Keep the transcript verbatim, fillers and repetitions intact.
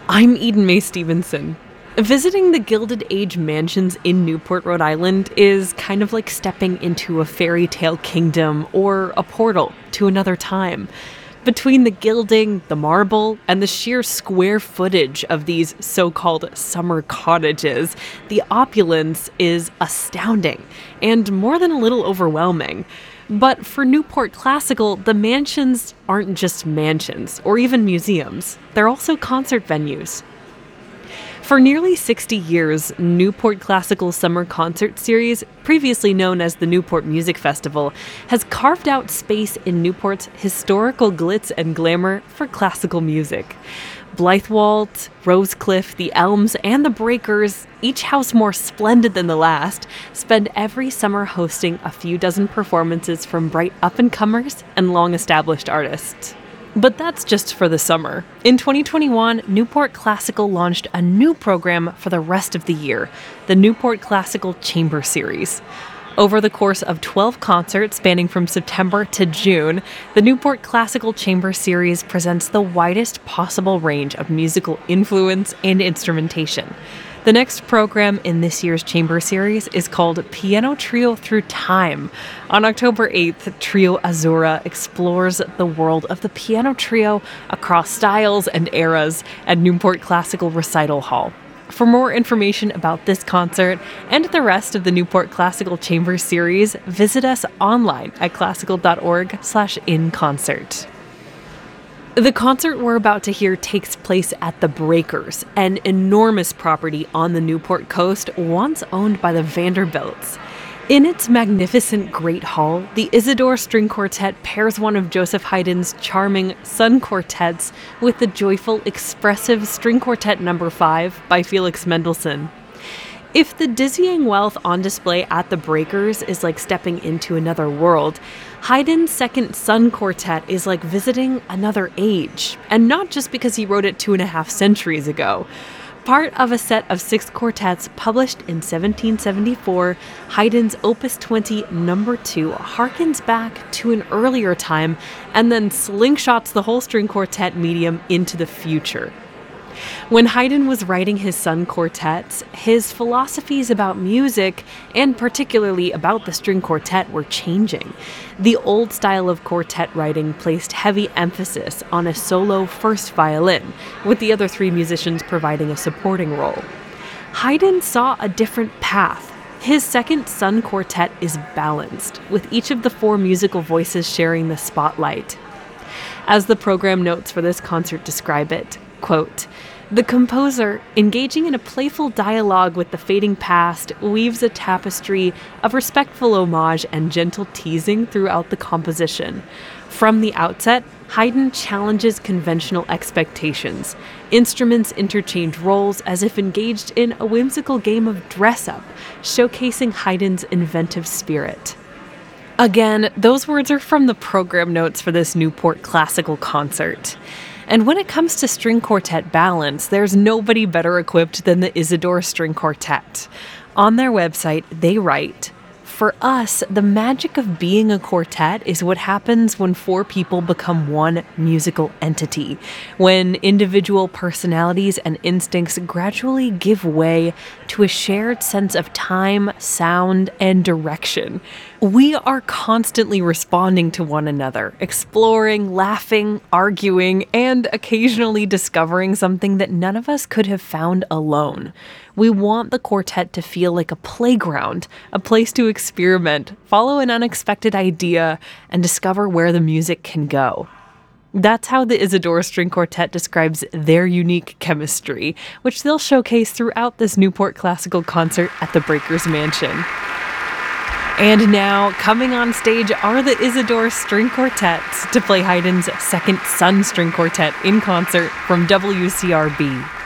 I'm Eden Mae Stevenson. Visiting the Gilded Age mansions in Newport, Rhode Island is kind of like stepping into a fairy tale kingdom or a portal to another time. Between the gilding, the marble, and the sheer square footage of these so-called summer cottages, the opulence is astounding and more than a little overwhelming. But for Newport Classical, the mansions aren't just mansions or even museums. They're also concert venues. For nearly sixty years, Newport Classical Summer Concert Series, previously known as the Newport Music Festival, has carved out space in Newport's historical glitz and glamour for classical music. Blythewalt, Rosecliff, the Elms, and the Breakers, each house more splendid than the last, spend every summer hosting a few dozen performances from bright up-and-comers and long-established artists. But that's just for the summer. In twenty twenty-one, Newport Classical launched a new program for the rest of the year, the Newport Classical Chamber Series. Over the course of twelve concerts spanning from September to June, the Newport Classical Chamber Series presents the widest possible range of musical influence and instrumentation. The next program in this year's Chamber Series is called Piano Trio Through Time. On October eighth, Trio Azura explores the world of the piano trio across styles and eras at Newport Classical Recital Hall. For more information about this concert and the rest of the Newport Classical Chamber Series, visit us online at classical dot org slash in concert. The concert we're about to hear takes place at the Breakers, an enormous property on the Newport coast once owned by the Vanderbilts. In its magnificent Great Hall, the Isidore String Quartet pairs one of Joseph Haydn's charming Sun Quartets with the joyful, expressive String Quartet Number five by Felix Mendelssohn. If the dizzying wealth on display at the Breakers is like stepping into another world, Haydn's Second Sun Quartet is like visiting another age, and not just because he wrote it two and a half centuries ago. Part of a set of six quartets published in seventeen seventy-four, Haydn's Opus twenty Number two harkens back to an earlier time and then slingshots the whole string quartet medium into the future. When Haydn was writing his Sun quartets, his philosophies about music, and particularly about the string quartet, were changing. The old style of quartet writing placed heavy emphasis on a solo first violin, with the other three musicians providing a supporting role. Haydn saw a different path. His Second Sun quartet is balanced, with each of the four musical voices sharing the spotlight. As the program notes for this concert describe it, quote, "The composer, engaging in a playful dialogue with the fading past, weaves a tapestry of respectful homage and gentle teasing throughout the composition. From the outset, Haydn challenges conventional expectations. Instruments interchange roles as if engaged in a whimsical game of dress-up, showcasing Haydn's inventive spirit." Again, those words are from the program notes for this Newport Classical concert. And when it comes to string quartet balance, there's nobody better equipped than the Isidore String Quartet. On their website, they write, "For us, the magic of being a quartet is what happens when four people become one musical entity, when individual personalities and instincts gradually give way to a shared sense of time, sound, and direction. We are constantly responding to one another, exploring, laughing, arguing, and occasionally discovering something that none of us could have found alone. We want the quartet to feel like a playground, a place to experiment, follow an unexpected idea, and discover where the music can go." That's how the Isidore String Quartet describes their unique chemistry, which they'll showcase throughout this Newport Classical concert at the Breakers Mansion. And now, coming on stage are the Isidore String Quartets to play Haydn's Second Sun String Quartet in concert from W C R B.